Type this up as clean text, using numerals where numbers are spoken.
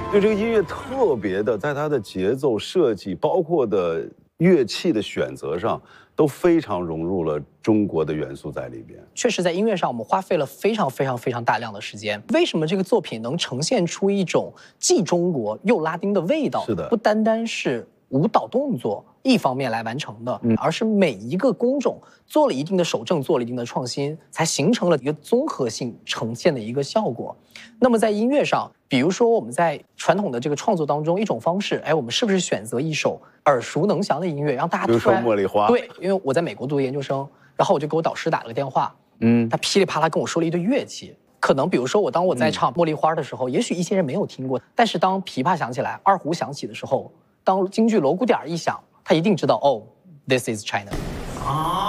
就这个音乐特别的，在它的节奏设计，包括的乐器的选择上，都非常融入了中国的元素在里边。 确实，在音乐上我们花费了非常大量的时间。为什么这个作品能呈现出一种既中国又拉丁的味道？ 是的， 不单单是舞蹈动作一方面来完成的，而是每一个工种做了一定的守正，做了一定的创新，才形成了一个综合性呈现的一个效果。那么在音乐上，比如说我们在传统的这个创作当中，一种方式，我们是不是选择一首耳熟能详的音乐，让大家突然， 比如说茉莉花， 对，因为我在美国读研究生，然后我就给我导师打了个电话，他噼里啪啦跟我说了一堆乐器。可能比如说当我在唱《茉莉花》的时候，也许一些人没有听过，但是当琵琶响起来，二胡响起的时候，当京剧锣鼓点一响，他一定知道，哦 ，This is China。